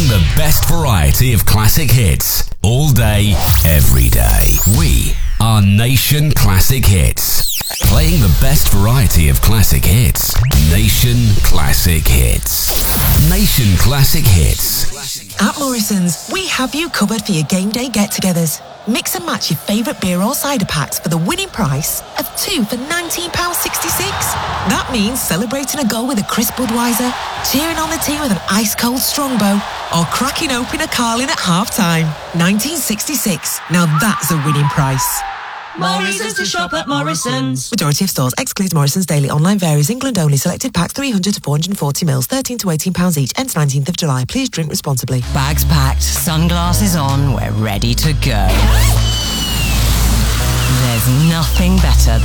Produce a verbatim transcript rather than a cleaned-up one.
Playing the best variety of classic hits all day, every day. We are Nation Classic Hits. Playing the best variety of classic hits. Nation Classic Hits. Nation Classic Hits. At Morrison's, we have you covered for your game day get-togethers. Mix and match your favourite beer or cider packs for the winning price of two for nineteen pounds sixty-six. That means celebrating a goal with a crisp Budweiser, cheering on the team with an ice-cold Strongbow, or cracking open a Carling at half-time. nineteen sixty-six. Now that's a winning price. Morrison's to shop at Morrison's. Majority of stores excludes Morrison's daily. Online varies. England only. Selected packs three hundred to four hundred forty mils, thirteen to eighteen pounds each. Ends nineteenth of July. Please drink responsibly. Bags packed, sunglasses on, we're ready to go. There's nothing better than